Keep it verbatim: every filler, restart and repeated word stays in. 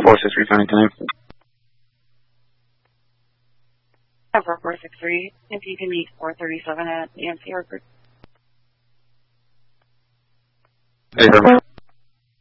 four six three seven nine. four four six three, if you can meet four thirty-seven at Nancy Harper. Hey,